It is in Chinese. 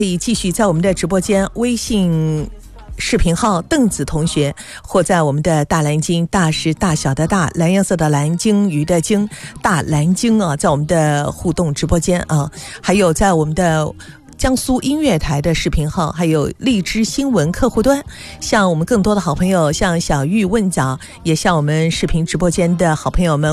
可以继续在我们的直播间微信视频号邓子同学，或在我们的大蓝鲸，大是大小的大，蓝颜色的蓝，鲸鱼的鲸，大蓝鲸啊，在我们的互动直播间啊，还有在我们的江苏音乐台的视频号，还有荔枝新闻客户端，向我们更多的好朋友，向小玉问早，也向我们视频直播间的好朋友们